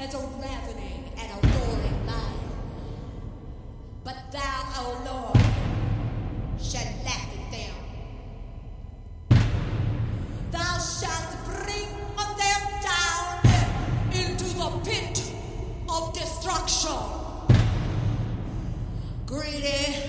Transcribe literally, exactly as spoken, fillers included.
as a ravening and a roaring lion. But thou, O Lord, shalt laugh at them. Thou shalt bring them down into the pit of destruction. Greedy